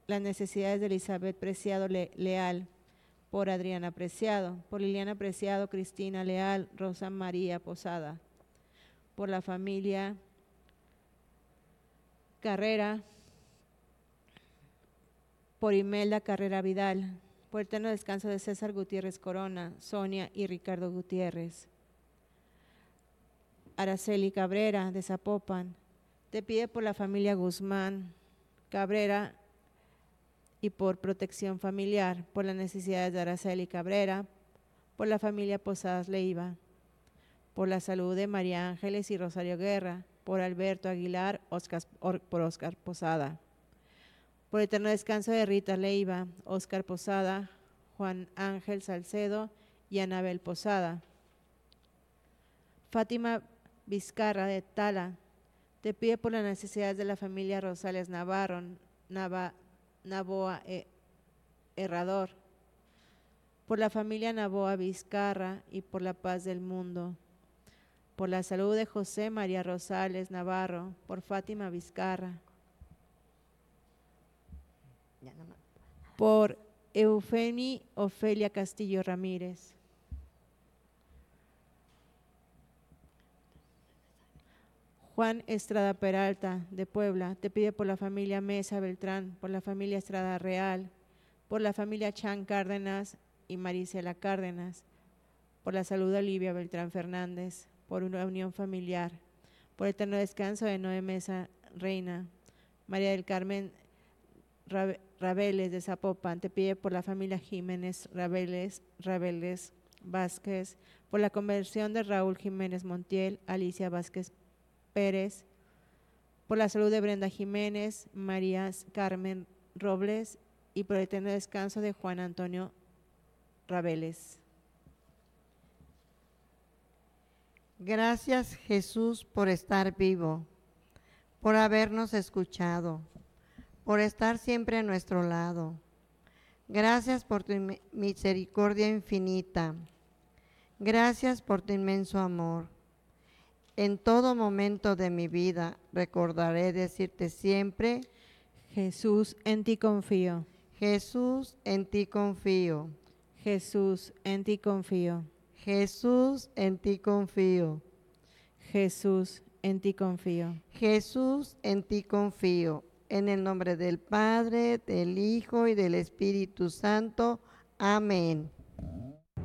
las necesidades de Elizabeth Preciado Leal, por Adriana Preciado, por Liliana Preciado, Cristina Leal, Rosa María Posada, por la familia Carrera, por Imelda Carrera Vidal, por el eterno descanso de César Gutiérrez Corona, Sonia y Ricardo Gutiérrez. Araceli Cabrera de Zapopan, te pide por la familia Guzmán Cabrera y por protección familiar, por las necesidades de Araceli Cabrera, por la familia Posadas Leiva, por la salud de María Ángeles y Rosario Guerra, por Alberto Aguilar, por Oscar Posada, por el eterno descanso de Rita Leiva, Oscar Posada, Juan Ángel Salcedo y Anabel Posada. Fátima Vizcarra de Tala, te pide por las necesidades de la familia Rosales Navarro, Navoa Herrador, por la familia Navoa Vizcarra y por la paz del mundo, por la salud de José María Rosales Navarro, por Fátima Vizcarra, por Eufemi Ofelia Castillo Ramírez, Juan Estrada Peralta de Puebla, te pide por la familia Mesa Beltrán, por la familia Estrada Real, por la familia Chan Cárdenas y Marisela Cárdenas, por la salud de Olivia Beltrán Fernández, por una unión familiar, por el eterno descanso de Noé Mesa Reina, María del Carmen Rabeles de Zapopan, te pide por la familia Jiménez Rabeles Vázquez, por la conversión de Raúl Jiménez Montiel, Alicia Vázquez Pérez, por la salud de Brenda Jiménez, María Carmen Robles y por el eterno descanso de Juan Antonio Rabeles. Gracias, Jesús, por estar vivo, por habernos escuchado, por estar siempre a nuestro lado. Gracias por tu misericordia infinita. Gracias por tu inmenso amor. En todo momento de mi vida recordaré decirte siempre: Jesús, en ti confío. Jesús, en ti confío. Jesús, en ti confío. Jesús, en ti confío. Jesús, en ti confío. Jesús, en ti confío. En el nombre del Padre, del Hijo y del Espíritu Santo. Amén.